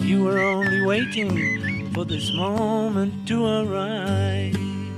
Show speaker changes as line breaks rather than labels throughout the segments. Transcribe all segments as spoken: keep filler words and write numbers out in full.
You were only waiting for this moment to arrive.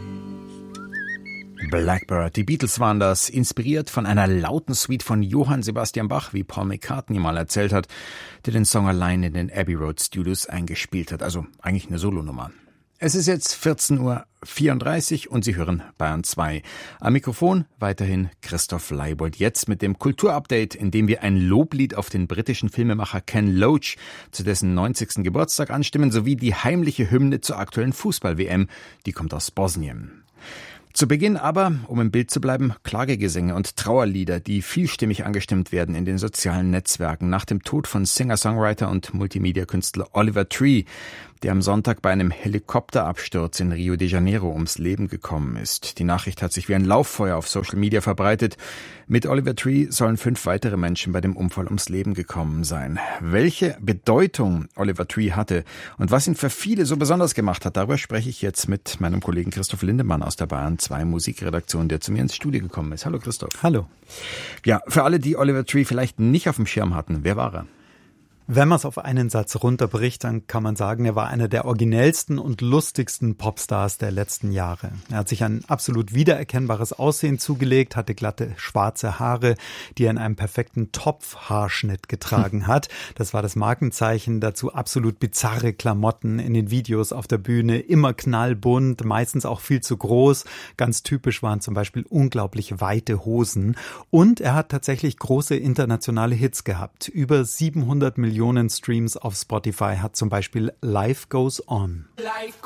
Blackbird, die Beatles waren das, inspiriert von einer lauten Suite von Johann Sebastian Bach, wie Paul McCartney mal erzählt hat, der den Song allein in den Abbey Road Studios eingespielt hat, also eigentlich eine Solonummer. Es ist jetzt vierzehn Uhr vierunddreißig und Sie hören Bayern zwei. Am Mikrofon weiterhin Christoph Leibold. Jetzt mit dem Kulturupdate, in dem wir ein Loblied auf den britischen Filmemacher Ken Loach zu dessen neunzigsten Geburtstag anstimmen, sowie die heimliche Hymne zur aktuellen Fußball-W M. Die kommt aus Bosnien. Zu Beginn aber, um im Bild zu bleiben, Klagegesänge und Trauerlieder, die vielstimmig angestimmt werden in den sozialen Netzwerken nach dem Tod von Singer-Songwriter und Multimedia-Künstler Oliver Tree, der am Sonntag bei einem Helikopterabsturz in Rio de Janeiro ums Leben gekommen ist. Die Nachricht hat sich wie ein Lauffeuer auf Social Media verbreitet. Mit Oliver Tree sollen fünf weitere Menschen bei dem Unfall ums Leben gekommen sein. Welche Bedeutung Oliver Tree hatte und was ihn für viele so besonders gemacht hat, darüber spreche ich jetzt mit meinem Kollegen Christoph Lindemann aus der Bayern zwei Musikredaktion, der zu mir ins Studio gekommen ist. Hallo Christoph.
Hallo.
Ja, für alle, die Oliver Tree vielleicht nicht auf dem Schirm hatten, wer war er?
Wenn man es auf einen Satz runterbricht, dann kann man sagen, er war einer der originellsten und lustigsten Popstars der letzten Jahre. Er hat sich ein absolut wiedererkennbares Aussehen zugelegt, hatte glatte schwarze Haare, die er in einem perfekten Topfhaarschnitt getragen hat. Das war das Markenzeichen. Dazu absolut bizarre Klamotten in den Videos auf der Bühne, immer knallbunt, meistens auch viel zu groß. Ganz typisch waren zum Beispiel unglaublich weite Hosen. Und er hat tatsächlich große internationale Hits gehabt. Über siebenhundert Millionen Streams auf Spotify hat zum Beispiel Life Goes On. Life